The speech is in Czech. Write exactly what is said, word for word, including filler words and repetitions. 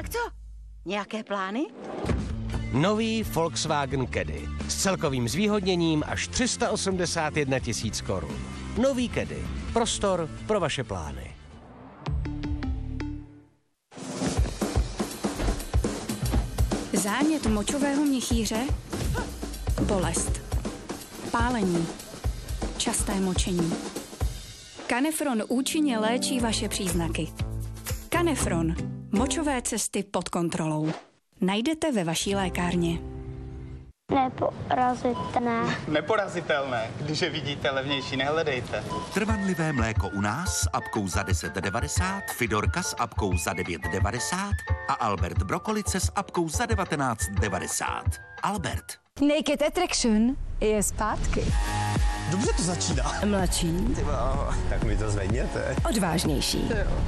Tak co? Nějaké plány? Nový Volkswagen Caddy s celkovým zvýhodněním až tři sta osmdesát jedna tisíc korun. Nový Caddy. Prostor pro vaše plány. Zánět močového měchýře, bolest, pálení, časté močení. Canefron účinně léčí vaše příznaky. Canefron. Močové cesty pod kontrolou. Najdete ve vaší lékárně. Neporazitelné. Neporazitelné. Když je vidíte levnější, nehledejte. Trvanlivé mléko u nás s apkou za deset devadesát, Fidorka s apkou za devět devadesát a Albert Brokolice s apkou za devatenáct devadesát. Albert. Naked Attraction je zpátky. Dobře to začíná. Mladší. Tak mi to zvedněte. Odvážnější.